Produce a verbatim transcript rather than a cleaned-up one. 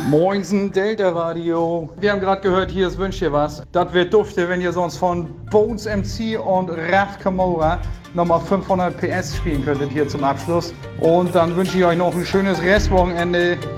Moinsen, Delta Radio. Wir haben gerade gehört, hier ist Wünsch dir was. Das wird dufte, wenn ihr sonst von Bones M C und Raf Kamora nochmal fünfhundert P S spielen könntet hier zum Abschluss. Und dann wünsche ich euch noch ein schönes Restwochenende.